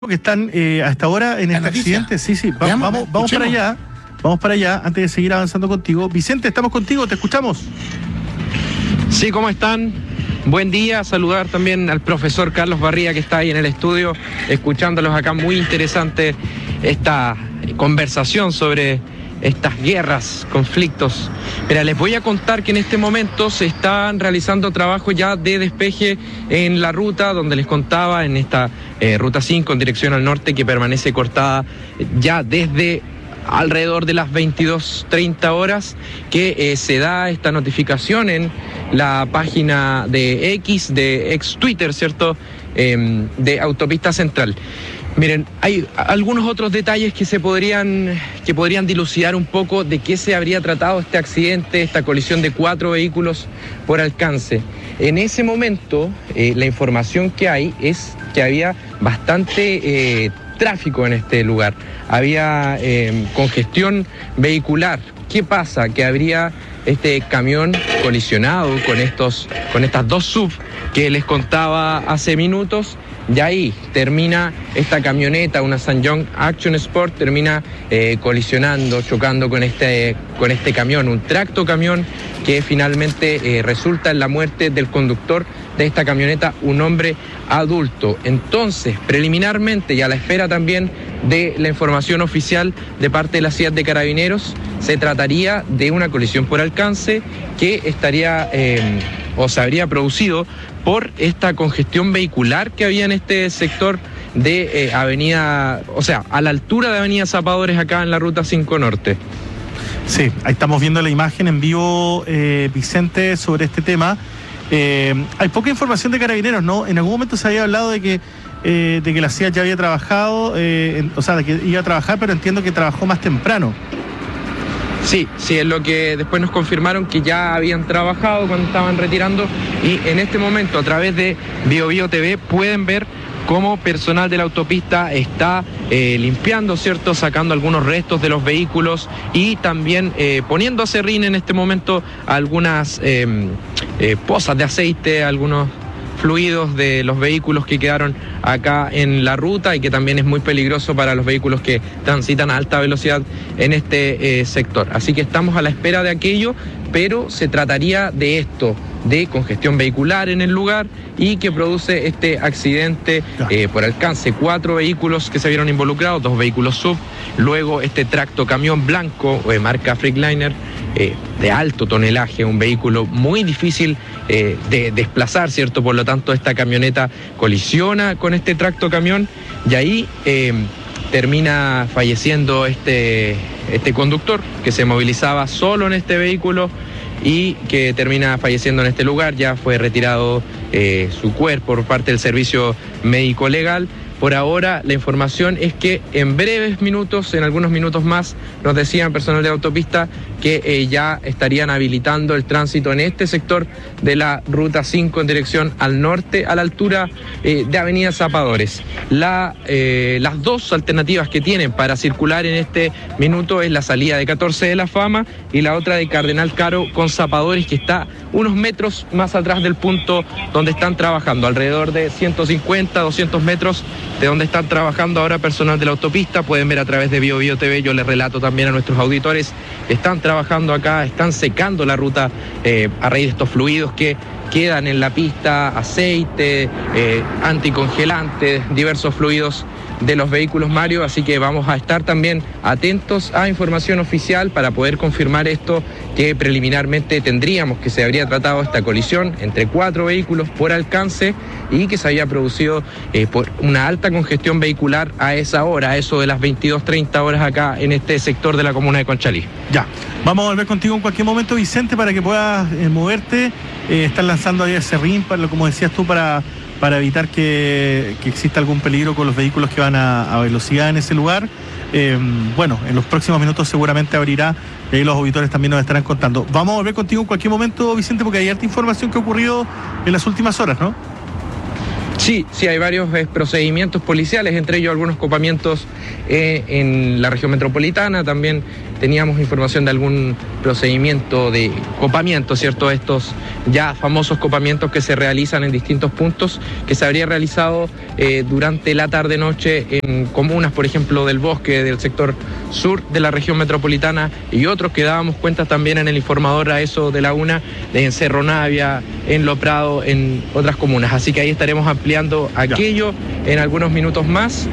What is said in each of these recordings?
que están hasta ahora en este accidente. Sí, vamos para allá. Vamos para allá antes de seguir avanzando contigo. Vicente, estamos contigo, te escuchamos. Sí, ¿cómo están? Buen día, saludar también al profesor Carlos Barría que está ahí en el estudio, escuchándolos acá. Muy interesante esta conversación sobre estas guerras, conflictos. Mira, les voy a contar que en este momento se están realizando trabajos ya de despeje en la ruta, donde les contaba, en esta ruta 5 en dirección al norte, que permanece cortada ya desde alrededor de las 22:30 horas, que se da esta notificación en la página de X, de ex Twitter, ¿cierto?, de Autopista Central. Miren, hay algunos otros detalles que podrían dilucidar un poco de qué se habría tratado este accidente, esta colisión de 4 vehículos por alcance. En ese momento, la información que hay es que había bastante tráfico en este lugar, había congestión vehicular. ¿Qué pasa? Que habría este camión colisionado con estas dos SUV que les contaba hace minutos. Y ahí termina esta camioneta, una SsangYong Action Sport, termina colisionando, chocando con este camión, un tracto camión que finalmente resulta en la muerte del conductor de esta camioneta, un hombre adulto. Entonces, preliminarmente y a la espera también de la información oficial de parte de la Ciudad de Carabineros, se trataría de una colisión por alcance que estaría o se habría producido por esta congestión vehicular que había en este sector de avenida, o sea, a la altura de avenida Zapadores, acá en la ruta 5 Norte. Sí, ahí estamos viendo la imagen en vivo, Vicente, sobre este tema. Hay poca información de Carabineros, ¿no? En algún momento se había hablado de que la CIA ya había trabajado, o sea, de que iba a trabajar, pero entiendo que trabajó más temprano. Sí, es lo que después nos confirmaron, que ya habían trabajado cuando estaban retirando, y en este momento a través de BioBio TV pueden ver cómo personal de la autopista está limpiando, ¿cierto?, sacando algunos restos de los vehículos y también poniendo a serrín en este momento algunas pozas de aceite, algunos fluidos de los vehículos que quedaron acá en la ruta y que también es muy peligroso para los vehículos que transitan a alta velocidad en este sector. Así que estamos a la espera de aquello, pero se trataría de esto, de congestión vehicular en el lugar y que produce este accidente por alcance. 4 vehículos que se vieron involucrados, 2 vehículos SUV, luego este tracto camión blanco marca Freightliner, de alto tonelaje, un vehículo muy difícil de desplazar, ¿cierto? Por lo tanto, esta camioneta colisiona con este tracto camión y ahí termina falleciendo este conductor que se movilizaba solo en este vehículo y que termina falleciendo en este lugar. Ya fue retirado su cuerpo por parte del servicio médico legal. Por ahora, la información es que en breves minutos, en algunos minutos más, nos decían personal de autopista que ya estarían habilitando el tránsito en este sector de la ruta 5 en dirección al norte, a la altura de avenida Zapadores. Las dos alternativas que tienen para circular en este minuto es la salida de 14 de la Fama y la otra de Cardenal Caro con Zapadores, que está unos metros más atrás del punto donde están trabajando, alrededor de 150, 200 metros de donde están trabajando ahora personal de la autopista. Pueden ver a través de BioBio TV, yo les relato también a nuestros auditores, están trabajando acá, están secando la ruta a raíz de estos fluidos que quedan en la pista, aceite, anticongelante, diversos fluidos de los vehículos, Mario, así que vamos a estar también atentos a información oficial para poder confirmar esto, que preliminarmente tendríamos que se habría tratado esta colisión entre 4 vehículos por alcance y que se había producido por una alta congestión vehicular a esa hora, a eso de las 22:30 horas acá en este sector de la comuna de Conchalí. Ya, vamos a volver contigo en cualquier momento, Vicente, para que puedas moverte. Están lanzando ahí ese ring, como decías tú, para evitar que exista algún peligro con los vehículos que van a velocidad en ese lugar. Bueno, en los próximos minutos seguramente abrirá y ahí los auditores también nos estarán contando. Vamos a volver contigo en cualquier momento, Vicente, porque hay harta información que ha ocurrido en las últimas horas, ¿no? Sí, hay varios procedimientos policiales, entre ellos algunos copamientos en la región metropolitana. También teníamos información de algún procedimiento de copamiento, ¿cierto? Estos ya famosos copamientos que se realizan en distintos puntos, que se habría realizado durante la tarde-noche en comunas, por ejemplo, del Bosque, del sector sur de la región metropolitana, y otros que dábamos cuenta también en el informador a eso de la 1, en Cerro Navia, en Lo Prado, en otras comunas. Así que ahí estaremos ampliando aquello en algunos minutos más,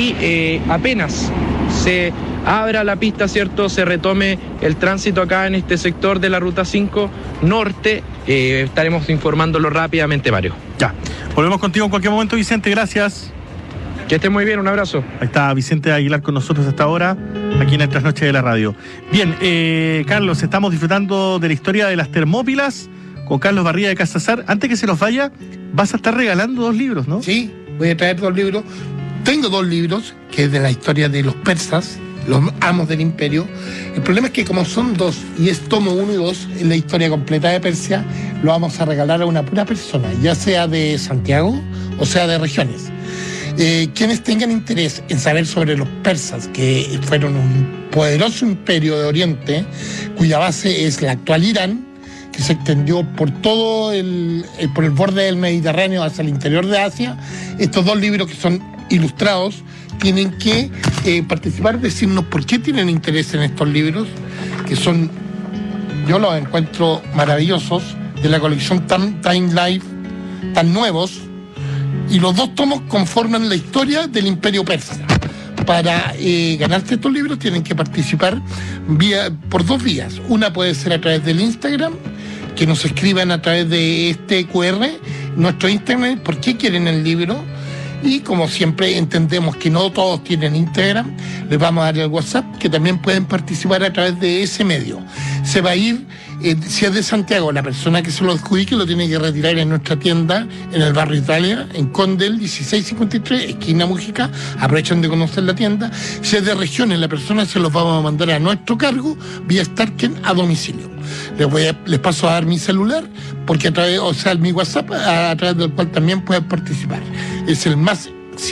y apenas se abra la pista, ¿cierto?, se retome el tránsito acá en este sector de la Ruta 5 Norte, estaremos informándolo rápidamente, Mario. Ya, volvemos contigo en cualquier momento, Vicente, gracias. Que esté muy bien, un abrazo. Ahí está Vicente Aguilar con nosotros hasta ahora, aquí en el Trasnoche de la Radio. Bien, Carlos, estamos disfrutando de la historia de las Termópilas con Carlos Barría de Casasar. Antes que se nos vaya, vas a estar regalando 2 libros, ¿no? Sí, voy a traer 2 libros. Tengo 2 libros, que es de la historia de los persas, los amos del imperio. El problema es que como son 2 y es tomo 1 y 2, en la historia completa de Persia, lo vamos a regalar a una pura persona, ya sea de Santiago o sea de regiones. Quienes tengan interés en saber sobre los persas, que fueron un poderoso imperio de Oriente, cuya base es la actual Irán, que se extendió por todo por el borde del Mediterráneo hacia el interior de Asia. Estos 2 libros, que son ilustrados, tienen que participar, decirnos por qué tienen interés en estos libros, que son, yo los encuentro maravillosos, de la colección Time Life, tan nuevos, y los 2 tomos conforman la historia del imperio persa. Para ganarse estos libros tienen que participar por 2 vías. Una puede ser a través del Instagram, que nos escriban a través de este QR, nuestro Instagram, por qué quieren el libro. Y como siempre entendemos que no todos tienen Instagram, les vamos a dar el WhatsApp, que también pueden participar a través de ese medio. Se va a ir, si es de Santiago, la persona que se lo adjudique lo tiene que retirar en nuestra tienda, en el barrio Italia, en Condel 1653, esquina Mujica. Aprovechan de conocer la tienda. Si es de regiones, la persona se los vamos a mandar a nuestro cargo, vía Starken, a domicilio. Les paso a dar mi celular, porque a través, o sea, mi WhatsApp, a través del cual también pueden participar. Es el más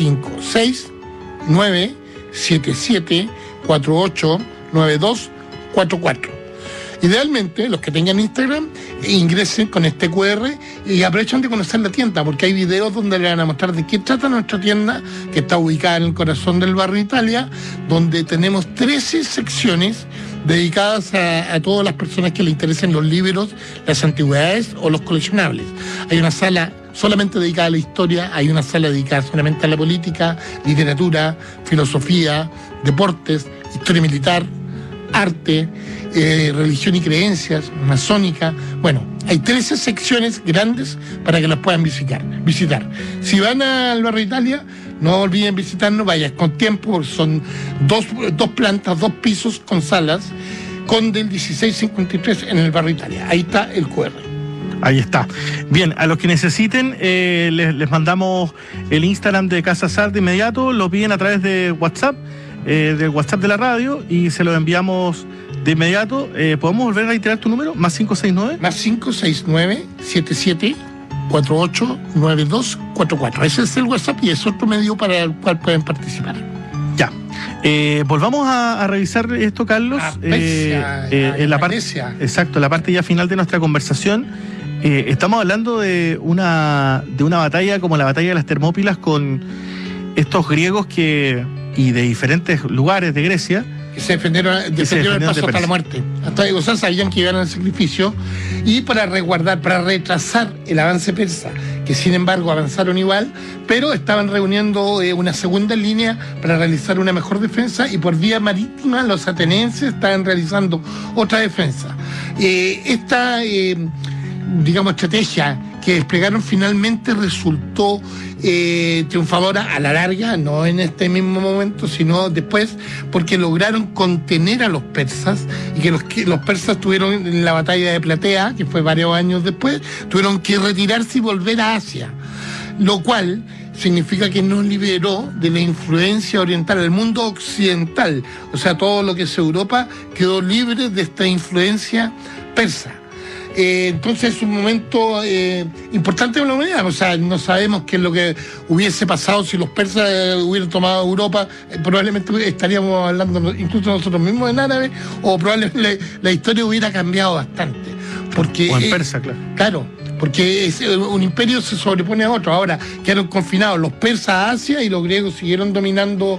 569-7748-9244. Idealmente, los que tengan Instagram, ingresen con este QR y aprovechan de conocer la tienda, porque hay videos donde le van a mostrar de qué trata nuestra tienda, que está ubicada en el corazón del barrio Italia, donde tenemos 13 secciones dedicadas a todas las personas que les interesen los libros, las antigüedades o los coleccionables. Hay una sala solamente dedicada a la historia, hay una sala dedicada solamente a la política, literatura, filosofía, deportes, historia militar, arte, religión y creencias, masónica. Bueno, hay 13 secciones grandes para que las puedan visitar. Si van al barrio Italia, no olviden visitarnos, vayan con tiempo, porque son dos plantas, 2 pisos con salas, con del 1653 en el barrio Italia. Ahí está el QR. Ahí está. Bien, a los que necesiten, les mandamos el Instagram de Casasar de inmediato, lo piden a través de WhatsApp, del WhatsApp de la radio, y se lo enviamos de inmediato. ¿Podemos volver a reiterar tu número? ¿Más 569? Más 569-7748-9244. Ese es el WhatsApp y es otro medio para el cual pueden participar. Ya. Volvamos a revisar esto, Carlos. En la parte, exacto, la parte ya final de nuestra conversación. Estamos hablando de una batalla como la batalla de las Termópilas, con estos griegos y de diferentes lugares de Grecia, que se defendieron el paso hasta la muerte. O sea, sabían que iban al sacrificio, y para resguardar, para retrasar el avance persa, que sin embargo avanzaron igual, pero estaban reuniendo una segunda línea para realizar una mejor defensa, y por vía marítima los atenienses estaban realizando otra defensa. Esta estrategia que desplegaron finalmente resultó triunfadora a la larga, no en este mismo momento, sino después, porque lograron contener a los persas, y que los persas tuvieron, en la batalla de Platea, que fue varios años después, tuvieron que retirarse y volver a Asia, lo cual significa que nos liberó de la influencia oriental. El mundo occidental, o sea, todo lo que es Europa, quedó libre de esta influencia persa. Entonces es un momento importante para la humanidad. O sea, no sabemos qué es lo que hubiese pasado si los persas hubieran tomado Europa. Probablemente estaríamos hablando incluso nosotros mismos en árabe, o probablemente la historia hubiera cambiado bastante. Porque, o en persa, claro. Claro, porque un imperio se sobrepone a otro. Ahora quedaron confinados los persas a Asia y los griegos siguieron dominando